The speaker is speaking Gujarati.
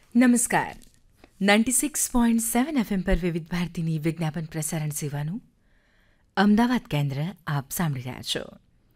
નમસ્કાર. 96.7 FM પર વિવિધ ભારતીની વિજ્ઞાપન પ્રસારણ સેવાનું અમદાવાદ કેન્દ્ર આપ સાંભળી રહ્યા છો.